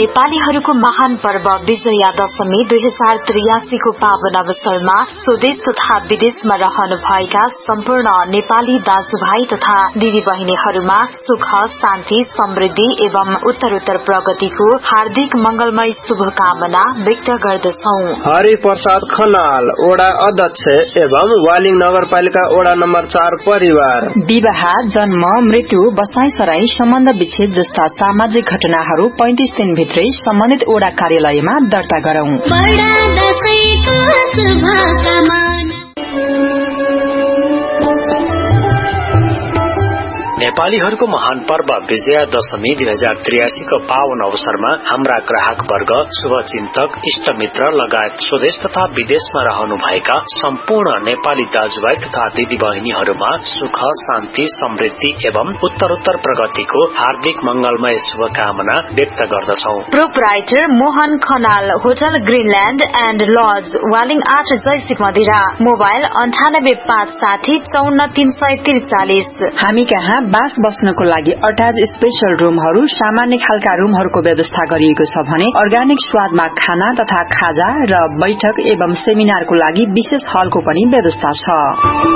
नेपालीहरूको महान पर्व विजया दशमी 2083 को पावन अवसरमा स्वदेश तथा विदेशमा रहनुभएका सम्पूर्ण नेपाली दाजुभाइ तथा दिदीबहिनीहरूमा सुख शान्ति समृद्धि एवं उत्तरोत्तर प्रगतिको हार्दिक मंगलमय शुभकामना व्यक्त गर्दछौ। हरि प्रसाद खनाल ओडा अध्यक्ष एवं वालिङ नगरपालिका ओडा नम्बर 4 परिवार। विवाह, जन्म, मृत्यु, बसाई सराई, सम्बन्ध विच्छेद जस्ता सामाजिक घटनाहरू 35 दिनभित्रै सम्बन्धित ओडा कार्यालयमा दर्ता गरौं। नेपालीहरूको महान पर्व विजया दशमी 2083 को पावन अवसरमा हाम्रा ग्राहक वर्ग, शुभचिन्तक, इष्टमित्र लगायत स्वदेश तथा विदेशमा रहनुभएका सम्पूर्ण नेपाली दाजुभाइ तथा दिदीबहिनीहरूमा सुख शान्ति समृद्धि एवं उत्तरोत्तर प्रगतिको हार्दिक मंगलमय शुभकामना व्यक्त गर्दछौ। Proprietor Mohan Khanal, hotel ग्रीनल्याण्ड and lodge, Waling 8 Jaisingh मदिरा। मोबाइल 9856 54343। हामी कहाँ बास बस्नको लागि अट्याच स्पेशल रूमहरू, सामान्य खालका रूमहरूको व्यवस्था गरिएको छ भने अर्ग्यानिक स्वादमा खाना तथा खाजा र बैठक एवं सेमिनारको लागि विशेष हलको पनि व्यवस्था छ।